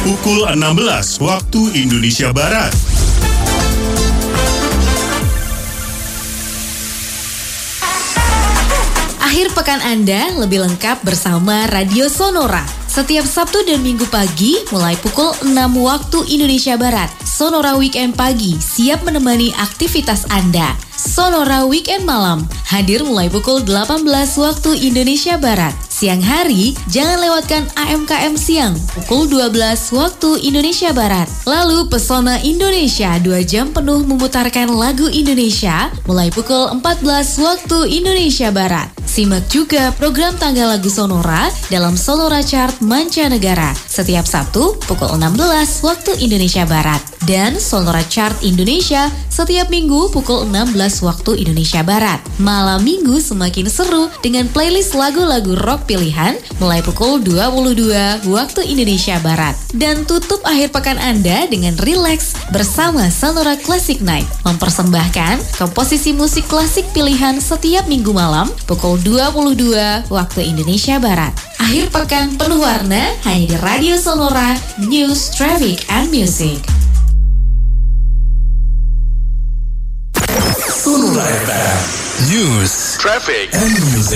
pukul 16 waktu Indonesia Barat. Akhir pekan Anda lebih lengkap bersama Radio Sonora. Setiap Sabtu dan Minggu pagi mulai pukul 6 waktu Indonesia Barat. Sonora Weekend Pagi siap menemani aktivitas Anda. Sonora Weekend Malam hadir mulai pukul 18 waktu Indonesia Barat. Siang hari, jangan lewatkan AMKM Siang pukul 12 waktu Indonesia Barat. Lalu Pesona Indonesia 2 jam penuh memutarkan lagu Indonesia mulai pukul 14 waktu Indonesia Barat. Simak juga program tanggal lagu Sonora dalam Sonora Chart Mancanegara setiap Sabtu pukul 16 waktu Indonesia Barat. Dan Sonora Chart Indonesia setiap Minggu pukul 16 waktu Indonesia Barat. Malam Minggu semakin seru dengan playlist lagu-lagu rock pilihan mulai pukul 22 waktu Indonesia Barat. Dan tutup akhir pekan Anda dengan relax bersama Sonora Classic Night, mempersembahkan komposisi musik klasik pilihan setiap Minggu malam pukul 22 waktu Indonesia Barat. Akhir pekan penuh warna hanya di Radio Sonora, News, Traffic, and Music. Sonora FM, News, Traffic, and Music.